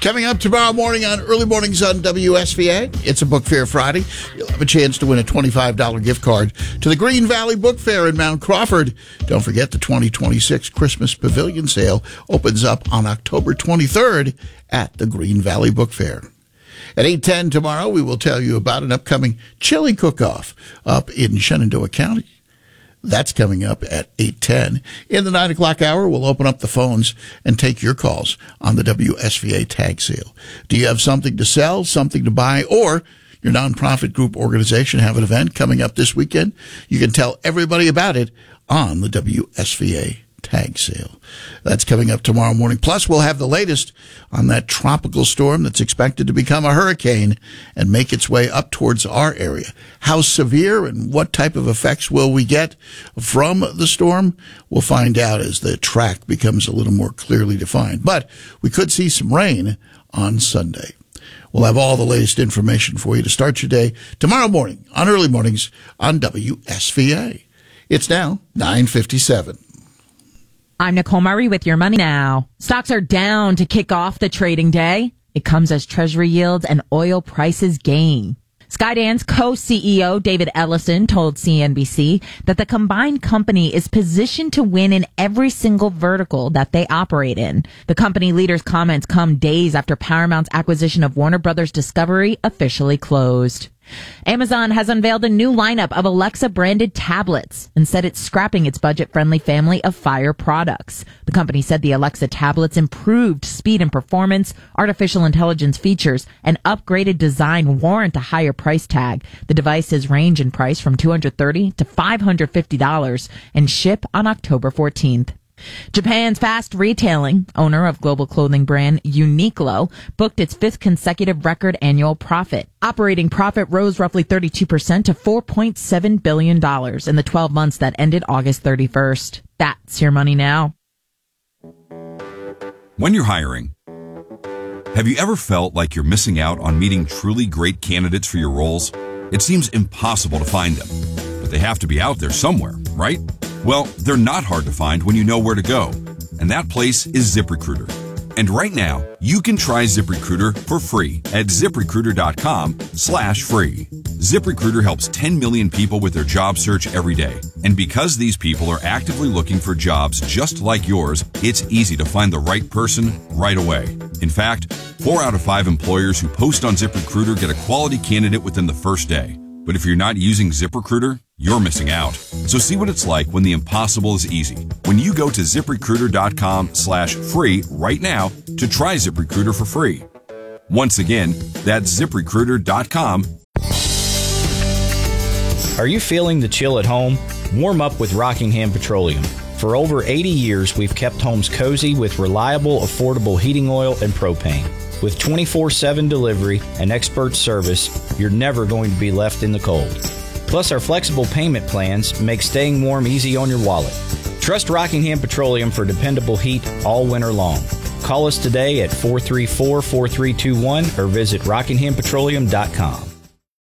Coming up tomorrow morning on Early Mornings on WSVA, it's a Book Fair Friday. You'll have a chance to win a $25 gift card to the Green Valley Book Fair in Mount Crawford. Don't forget the 2026 Christmas Pavilion Sale opens up on October 23rd at the Green Valley Book Fair. At 8:10 tomorrow, we will tell you about an upcoming chili cook-off up in Shenandoah County. That's coming up at 8:10. In the 9 o'clock hour, we'll open up the phones and take your calls on the WSVA tag sale. Do you have something to sell, something to buy, or your nonprofit group organization have an event coming up this weekend? You can tell everybody about it on the WSVA tag sale. That's coming up tomorrow morning. Plus, we'll have the latest on that tropical storm that's expected to become a hurricane and make its way up towards our area. How severe and what type of effects will we get from the storm? We'll find out as the track becomes a little more clearly defined. But we could see some rain on Sunday. We'll have all the latest information for you to start your day tomorrow morning on Early Mornings on WSVA. It's now 9:57. I'm Nicole Murray with your Money Now. Stocks are down to kick off the trading day. It comes as Treasury yields and oil prices gain. Skydance co-CEO David Ellison told CNBC that the combined company is positioned to win in every single vertical that they operate in. The company leader's comments come days after Paramount's acquisition of Warner Brothers Discovery officially closed. Amazon has unveiled a new lineup of Alexa-branded tablets and said it's scrapping its budget-friendly family of Fire products. The company said the Alexa tablets improved speed and performance, artificial intelligence features, and upgraded design warrant a higher price tag. The devices range in price from $230 to $550 and ship on October 14th. Japan's Fast Retailing, owner of global clothing brand Uniqlo, booked its fifth consecutive record annual profit. Operating profit rose roughly 32% to $4.7 billion in the 12 months that ended August 31st. That's your Money Now. When you're hiring, have you ever felt like you're missing out on meeting truly great candidates for your roles? It seems impossible to find them, but they have to be out there somewhere, right? Well, they're not hard to find when you know where to go, and that place is ZipRecruiter. And right now, you can try ZipRecruiter for free at ZipRecruiter.com/free. ZipRecruiter helps 10 million people with their job search every day. And because these people are actively looking for jobs just like yours, it's easy to find the right person right away. In fact, 4 out of 5 employers who post on ZipRecruiter get a quality candidate within the first day. But if you're not using ZipRecruiter, you're missing out. So see what it's like when the impossible is easy. When you go to ZipRecruiter.com/free right now to try ZipRecruiter for free. Once again, that's ZipRecruiter.com. Are you feeling the chill at home? Warm up with Rockingham Petroleum. For over 80 years, we've kept homes cozy with reliable, affordable heating oil and propane. With 24/7 delivery and expert service, you're never going to be left in the cold. Plus, our flexible payment plans make staying warm easy on your wallet. Trust Rockingham Petroleum for dependable heat all winter long. Call us today at 434-4321 or visit rockinghampetroleum.com.